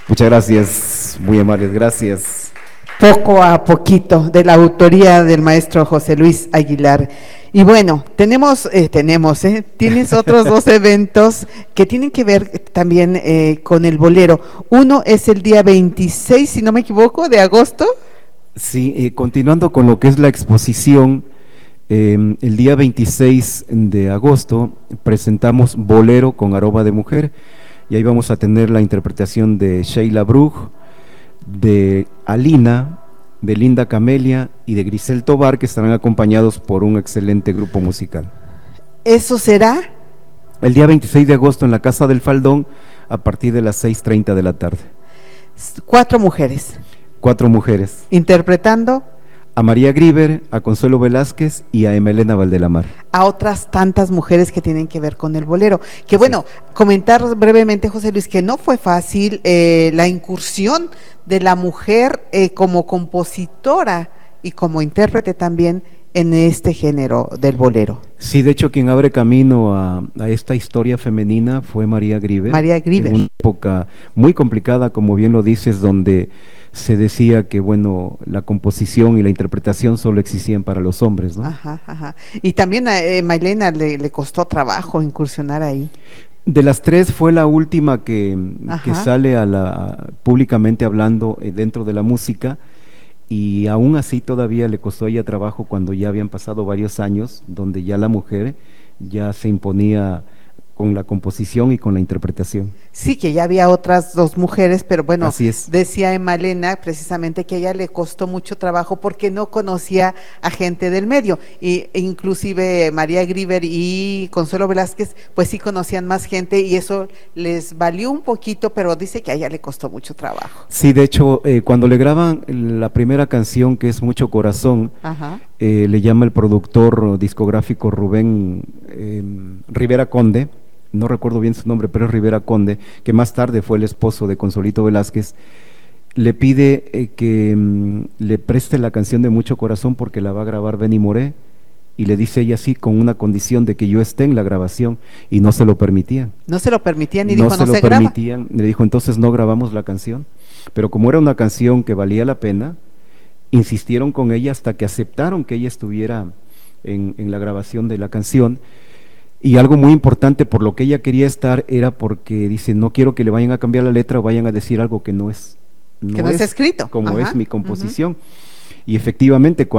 Muchas gracias, muy amables, gracias. Poco a poquito, de la autoría del maestro José Luis Aguilar. Y bueno, tienes otros dos eventos que tienen que ver también con el bolero. Uno es el día 26, si no me equivoco, de agosto. Sí, continuando con lo que es la exposición, el día 26 de agosto presentamos Bolero con aroma de mujer, y ahí vamos a tener la interpretación de Sheila Brug, de Alina, de Linda Camelia y de Grisel Tobar, que estarán acompañados por un excelente grupo musical. ¿Eso será? El día 26 de agosto en la Casa del Faldón, a partir de las 6:30 de la tarde. 4 mujeres. 4 mujeres. Interpretando A María Grieber, a Consuelo Velázquez y a Emelena Valdelamar. a otras tantas mujeres que tienen que ver con el bolero. Que bueno, comentar brevemente, José Luis, que no fue fácil la incursión de la mujer como compositora y como intérprete también en este género del bolero. Sí, de hecho quien abre camino a esta historia femenina fue María Grieber. María Grieber. En una época muy complicada, como bien lo dices, donde se decía que, bueno, la composición y la interpretación solo existían para los hombres, ¿no? Ajá, ajá. Y también a Mailena le costó trabajo incursionar ahí. De las 3 fue la última que sale públicamente hablando dentro de la música, y aún así todavía le costó a ella trabajo cuando ya habían pasado varios años, donde ya la mujer ya se imponía con la composición y con la interpretación. Sí, que ya había otras 2 mujeres, pero bueno, Así es. decía Emalena precisamente que a ella le costó mucho trabajo porque no conocía a gente del medio, e inclusive María Grieber y Consuelo Velázquez, pues sí conocían más gente y eso les valió un poquito, pero dice que a ella le costó mucho trabajo. Sí, de hecho, cuando le graban la primera canción, que es Mucho Corazón, le llama el productor discográfico Rubén Rivera Conde, no recuerdo bien su nombre, pero es Rivera Conde, que más tarde fue el esposo de Consolito Velázquez. Le pide que le preste la canción de Mucho Corazón porque la va a grabar Benny Moré, y le dice ella sí, con una condición de que yo esté en la grabación, y no se lo permitían. No se lo permitían y no dijo, se no lo se graba. permitían. Le dijo, entonces no grabamos la canción. Pero como era una canción que valía la pena, insistieron con ella hasta que aceptaron que ella estuviera en la grabación de la canción. Y algo muy importante por lo que ella quería estar era porque dice, no quiero que le vayan a cambiar la letra o vayan a decir algo que no es escrito, como es mi composición. Y efectivamente, cuando